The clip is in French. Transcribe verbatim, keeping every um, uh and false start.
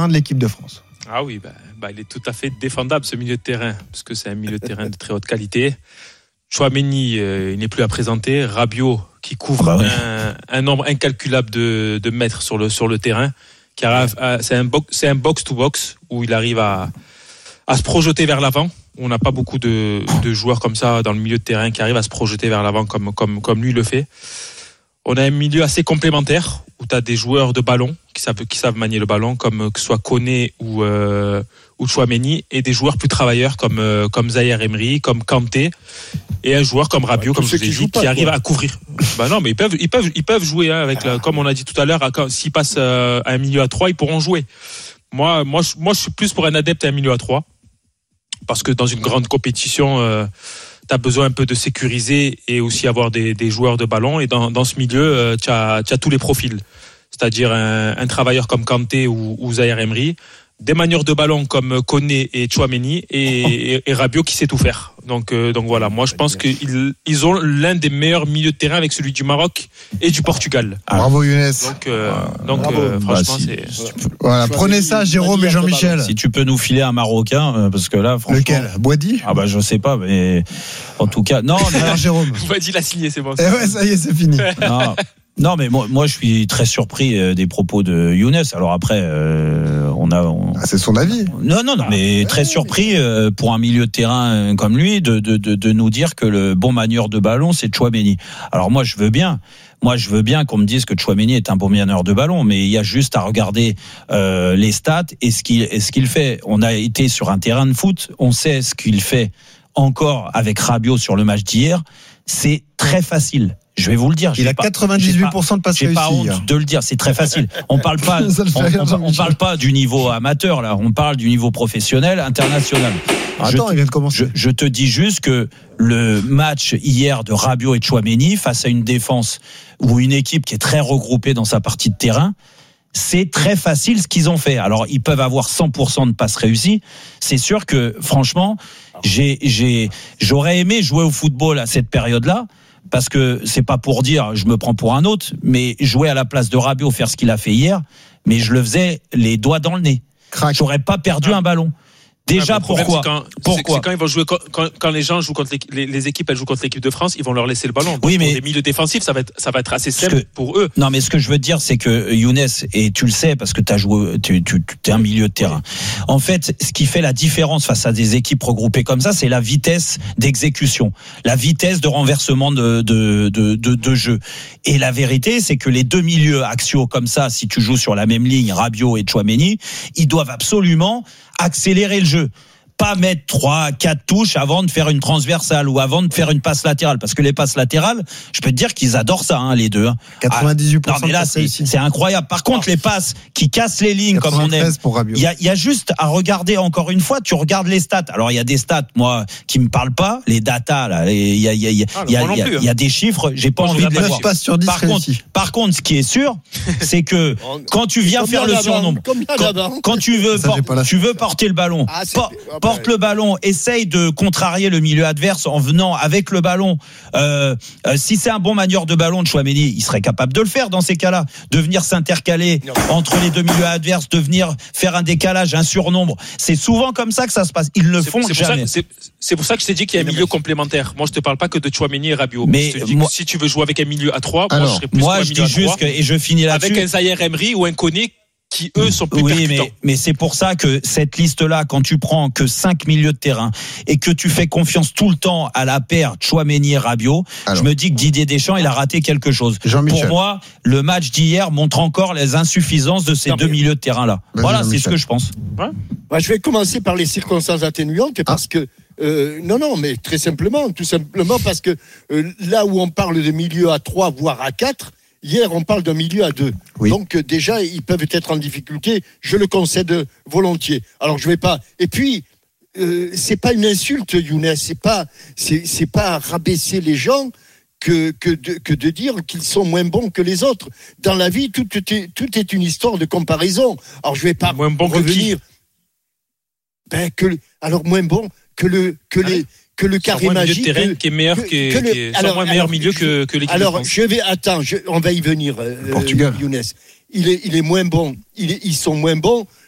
terrain de l'équipe de France. Ah oui, bah, bah, il est tout à fait défendable ce milieu de terrain, parce que c'est un milieu de terrain de très haute qualité. Tchouaméni, euh, il n'est plus à présenter. Rabiot, qui couvre ah bah oui. un, un nombre incalculable de, de mètres sur le, sur le terrain. Qui arrive à, c'est, un box, c'est un box-to-box où il arrive à, à se projeter vers l'avant. On n'a pas beaucoup de, de joueurs comme ça dans le milieu de terrain qui arrivent à se projeter vers l'avant comme, comme, comme lui le fait. On a un milieu assez complémentaire où tu as des joueurs de ballon qui savent, qui savent manier le ballon, comme que ce soit Koné ou, euh, ou Tchouaméni, et des joueurs plus travailleurs comme, euh, comme Zahir Emery, comme Kanté, et un joueur comme Rabiot, ouais, comme je vous ai dit, qui arrive à couvrir. Bah non, mais ils peuvent, ils peuvent, ils peuvent jouer, hein, avec la, comme on a dit tout à l'heure, quand, s'ils passent euh, à un milieu à trois, ils pourront jouer. Moi, moi, je, moi, je suis plus pour un adepte à un milieu à trois, parce que dans une grande compétition, euh, tu as besoin un peu de sécuriser et aussi avoir des, des joueurs de ballon. Et dans, dans ce milieu, euh, tu as tous les profils. C'est-à-dire un, un travailleur comme Kanté ou, ou Zahir Emery, des manieurs de ballon comme Koné et Tchouaméni, et, et, et Rabiot qui sait tout faire. Donc, euh, donc voilà, moi je pense qu'ils ils ont l'un des meilleurs milieux de terrain avec celui du Maroc et du Portugal. Ah, bravo Younes. Donc, euh, donc euh, franchement, bah, si, c'est... Si peux... Voilà, prenez ça Jérôme et Jean-Michel. Si tu peux nous filer un Marocain, euh, parce que là, franchement... Lequel ? Boadi ? Ah bah je sais pas, mais en tout cas... Non, mais... Alors Jérôme. Boadi l'a signé, c'est bon. Eh ouais, ça y est, c'est fini. Non. Non, mais moi, moi, je suis très surpris des propos de Younes. Alors après, euh, on a. On... Ah, c'est son avis. Non, non, non, mais ah, très ouais, surpris euh, pour un milieu de terrain comme lui de, de, de, de nous dire que le bon manieur de ballon, c'est Tchouaméni. Alors moi, je veux bien. Moi, je veux bien qu'on me dise que Tchouaméni est un bon meneur de ballon, mais il y a juste à regarder euh, les stats et ce qu'il, et ce qu'il fait. On a été sur un terrain de foot, on sait ce qu'il fait encore avec Rabiot sur le match d'hier. C'est très facile. Je vais vous le dire. Il a pas, quatre-vingt-dix-huit pour cent de passes réussies. J'ai pas honte de le dire. C'est très facile. On parle pas, on, on, on parle pas du niveau amateur là. On parle du niveau professionnel, international. Attends, je, il vient de commencer. Je, je te dis juste que le match hier de Rabiot et Tchouaméni face à une défense ou une équipe qui est très regroupée dans sa partie de terrain, c'est très facile ce qu'ils ont fait. Alors ils peuvent avoir cent pour cent de passes réussies. C'est sûr que franchement, j'ai, j'ai, j'aurais aimé jouer au football à cette période-là. Parce que c'est pas pour dire je me prends pour un autre, mais jouer à la place de Rabiot, faire ce qu'il a fait hier, mais je le faisais les doigts dans le nez. Crac. J'aurais pas perdu ah. un ballon. Déjà, ah, pourquoi c'est quand, Pourquoi c'est, c'est quand ils vont jouer, quand, quand les gens jouent contre les, les équipes, elles jouent contre l'équipe de France, ils vont leur laisser le ballon. Donc, oui, mais pour les milieux défensifs, ça va être, ça va être assez simple que, pour eux. Non, mais ce que je veux dire, c'est que Younes, et tu le sais parce que t'as joué, tu, tu, tu es un milieu de terrain. En fait, ce qui fait la différence face à des équipes regroupées comme ça, c'est la vitesse d'exécution, la vitesse de renversement de, de, de, de, de jeu. Et la vérité, c'est que les deux milieux axiaux comme ça, si tu joues sur la même ligne, Rabiot et Tchouaméni, ils doivent absolument accélérer le jeu. Pas mettre trois, quatre touches avant de faire une transversale ou avant de faire une passe latérale. Parce que les passes latérales, je peux te dire qu'ils adorent ça, hein, les deux. Hein. quatre-vingt-dix-huit pour cent. Ah, non, mais là, c'est, c'est incroyable. Par contre, les passes qui cassent les lignes comme on aime. Il y a, il y a juste à regarder encore une fois, tu regardes les stats. Alors, il y a des stats, moi, qui me parlent pas, les datas, là. Il y a, il y a, il y a, ah, il y a, il y a, il y a des chiffres, j'ai pas envie de les voir. Par contre, par contre, ce qui est sûr, c'est que quand tu viens faire le surnombre, quand, quand tu veux, tu veux porter le ballon, porte le ballon, essaye de contrarier le milieu adverse en venant avec le ballon. Euh, euh, si c'est un bon manieur de ballon de Tchouaméni, il serait capable de le faire dans ces cas-là, de venir s'intercaler non. entre les deux milieux adverses, de venir faire un décalage, un surnombre. C'est souvent comme ça que ça se passe. Ils le c'est, font c'est jamais. Pour ça, c'est, c'est pour ça que je t'ai dit qu'il y a un milieu complémentaire. Moi, je te parle pas que de Tchouaméni et Rabiot. Mais je te dis moi, que si tu veux jouer avec un milieu à trois, alors, moi, je serais plus moi, pour un je milieu dis à juste que, et je finis là-dessus. Avec un Zahir Emery ou un Koné qui eux sont plus oui, percutants. Mais, mais c'est pour ça que cette liste-là, quand tu prends que cinq milieux de terrain et que tu fais confiance tout le temps à la paire Tchouaméni et Rabiot, alors, je me dis que Didier Deschamps, il a raté quelque chose. Jean-Michel. Pour moi, le match d'hier montre encore les insuffisances de ces non, deux milieux de terrain-là. Voilà, Jean-Michel. C'est ce que je pense. Ouais. Bah, je vais commencer par les circonstances atténuantes parce ah. que Euh, non, non, mais très simplement, tout simplement parce que euh, là où on parle de milieu à trois, voire à quatre, hier on parle d'un milieu à deux. Oui. Donc euh, déjà, ils peuvent être en difficulté, je le concède volontiers. Alors je vais pas. Et puis, euh, c'est pas une insulte, Younes, c'est pas, c'est, c'est pas rabaisser les gens que, que, de, que de dire qu'ils sont moins bons que les autres. Dans la vie, tout est, tout est une histoire de comparaison. Alors je vais pas moins bon revenir. Que qui ben, que, alors moins bon. Que le que ah, les que le carré magique terrain qui est meilleur que, que, que le, qui est alors, moins meilleur alors, milieu que que l'équipe alors de France. je vais attends je, on va y venir euh, Portugal. Younes il est il est moins bon il est, ils sont moins bons